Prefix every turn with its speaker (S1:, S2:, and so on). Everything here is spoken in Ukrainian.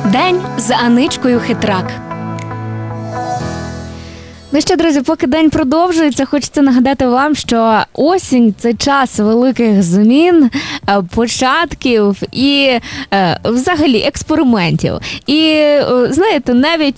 S1: День з Аничкою Хитрак.
S2: Ну що, друзі, поки день продовжується, хочеться нагадати вам, що осінь – це час великих змін, початків і взагалі експериментів. І, знаєте, навіть